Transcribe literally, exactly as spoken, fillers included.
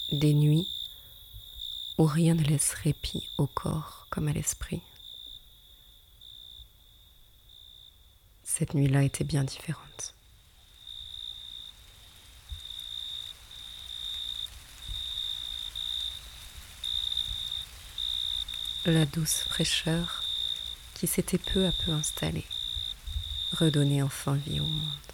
des nuits où rien ne laisse répit au corps comme à l'esprit. Cette nuit-là était bien différente. La douce fraîcheur qui s'était peu à peu installée redonnait enfin vie au monde.